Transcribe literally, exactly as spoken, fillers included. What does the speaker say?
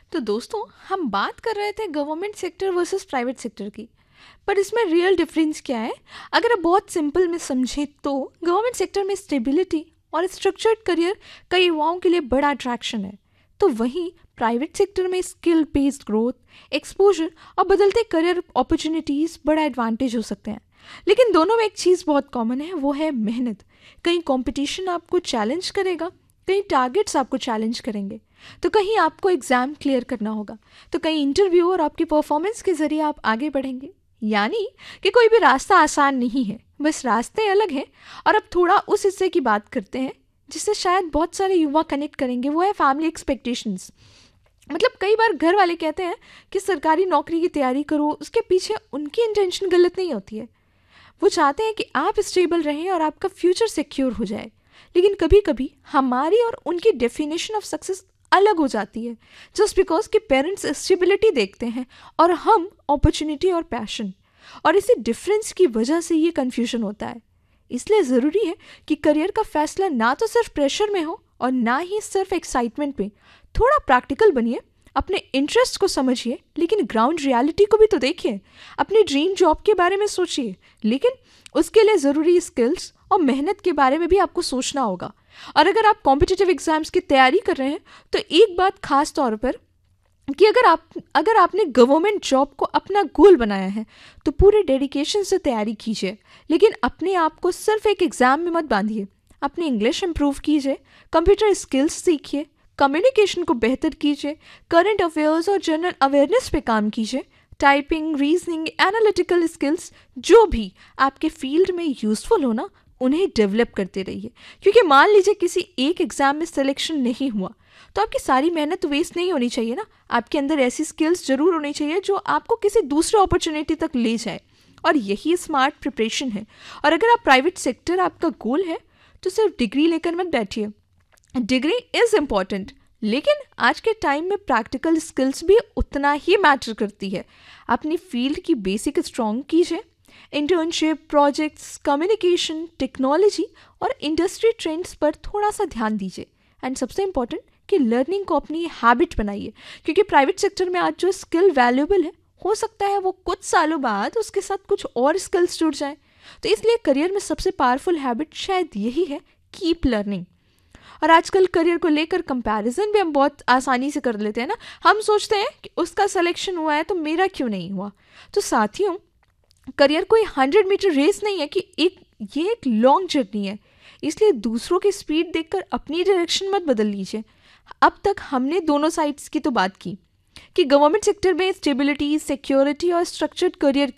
तो दोस्तों, हम बात कर रहे थे government sector versus private sector की। पर इसमें रियल डिफरेंस क्या है? अगर आप बहुत सिंपल में समझें तो गवर्नमेंट सेक्टर में स्टेबिलिटी और स्ट्रक्चर्ड करियर कई युवाओं के लिए बड़ा अट्रैक्शन है। तो वहीं प्राइवेट सेक्टर में स्किल बेस्ड ग्रोथ, एक्सपोजर और बदलते करियर अपॉर्चुनिटीज़ बड़ा एडवांटेज हो सकते हैं। लेकिन दोनों में एक चीज़ बहुत कॉमन है, वो है मेहनत। कहीं कंपटीशन आपको चैलेंज करेगा, कहीं टारगेट्स आपको चैलेंज करेंगे, तो कहीं आपको एग्ज़ाम क्लियर करना होगा, तो कहीं इंटरव्यू और आपकी परफॉर्मेंस के ज़रिए आप आगे बढ़ेंगे। यानी कि कोई भी रास्ता आसान नहीं है, बस रास्ते अलग हैं। और अब थोड़ा उस हिस्से की बात करते हैं जिससे शायद बहुत सारे युवा कनेक्ट करेंगे, वो है फैमिली एक्सपेक्टेशंस। मतलब कई बार घर वाले कहते हैं कि सरकारी नौकरी की तैयारी करो, उसके पीछे उनकी इंटेंशन गलत नहीं होती है। वो चाहते हैं कि आप स्टेबल रहें और आपका फ्यूचर सिक्योर हो जाए। लेकिन कभी कभी हमारी और उनकी डेफिनेशन ऑफ सक्सेस अलग हो जाती है, जस्ट बिकॉज कि पेरेंट्स स्टेबिलिटी देखते हैं और हम अपॉर्चुनिटी और पैशन। और इसी डिफरेंस की वजह से ये कन्फ्यूजन होता है। इसलिए ज़रूरी है कि करियर का फैसला ना तो सिर्फ प्रेशर में हो और ना ही सिर्फ एक्साइटमेंट में। थोड़ा प्रैक्टिकल बनिए, अपने इंटरेस्ट को समझिए, लेकिन ग्राउंड रियलिटी को भी तो देखिए। अपनी ड्रीम जॉब के बारे में सोचिए, लेकिन उसके लिए ज़रूरी स्किल्स और मेहनत के बारे में भी आपको सोचना होगा। और अगर आप कॉम्पिटिटिव एग्जाम्स की तैयारी कर रहे हैं तो एक बात खास तौर पर कि अगर आप अगर आपने गवर्नमेंट जॉब को अपना गोल बनाया है तो पूरे डेडिकेशन से तैयारी कीजिए। लेकिन अपने आप को सिर्फ एक एग्ज़ाम में मत बांधिए। अपनी इंग्लिश इंप्रूव कीजिए, कंप्यूटर स्किल्स सीखिए, कम्युनिकेशन को बेहतर कीजिए, करंट अफेयर्स और जनरल अवेयरनेस पे काम कीजिए। टाइपिंग, रीजनिंग, एनालिटिकल स्किल्स जो भी आपके फील्ड में यूज़फुल हो ना, उन्हें डेवलप करते रहिए। क्योंकि मान लीजिए किसी एक एग्ज़ाम में सिलेक्शन नहीं हुआ तो आपकी सारी मेहनत वेस्ट नहीं होनी चाहिए ना। आपके अंदर ऐसी स्किल्स जरूर होनी चाहिए जो आपको किसी दूसरे अपॉर्चुनिटी तक ले जाए, और यही स्मार्ट प्रिपरेशन है। और अगर आप प्राइवेट सेक्टर आपका गोल है तो सिर्फ डिग्री लेकर मत बैठिए। डिग्री इज़ इम्पॉर्टेंट, लेकिन आज के टाइम में प्रैक्टिकल स्किल्स भी उतना ही मैटर करती है। अपनी फील्ड की बेसिक स्ट्रॉन्ग कीजिए। इंटर्नशिप, प्रोजेक्ट्स, कम्युनिकेशन, टेक्नोलॉजी और इंडस्ट्री ट्रेंड्स पर थोड़ा सा ध्यान दीजिए। एंड सबसे इम्पॉर्टेंट कि लर्निंग को अपनी हैबिट बनाइए, क्योंकि प्राइवेट सेक्टर में आज जो स्किल वैल्यूएबल है, हो सकता है वो कुछ सालों बाद उसके साथ कुछ और स्किल्स जुड़ जाएं। तो इसलिए करियर में सबसे पावरफुल हैबिट शायद यही है, कीप लर्निंग। और आजकल करियर को लेकर कंपैरिजन भी हम बहुत आसानी से कर लेते हैं ना। हम सोचते हैं कि उसका सिलेक्शन हुआ है तो मेरा क्यों नहीं हुआ। तो साथियों, करियर कोई हंड्रेड मीटर रेस नहीं है कि एक ये एक लॉन्ग जर्नी है। इसलिए दूसरों की स्पीड देखकर अपनी डायरेक्शन मत बदल लीजिए। अब तक हमने दोनों साइड्स की तो बात की कि गवर्नमेंट सेक्टर में स्टेबिलिटी, सिक्योरिटी और स्ट्रक्चर्ड करियर